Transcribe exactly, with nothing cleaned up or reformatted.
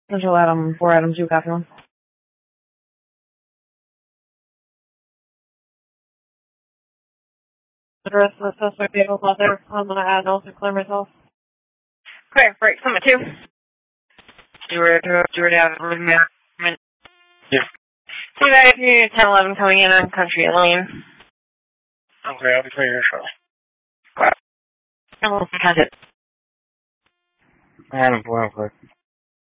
Central Adam, four Adam, two, copy one. The rest of the suspect vehicles out there, I'm gonna add and also clear myself. Clear, break, summit two. You were, you were down, Yes. See that if you ten eleven coming in on country lane. Okay, I'll be clear here shortly. Wow. Oh, has it. Adam, four, I'm clear.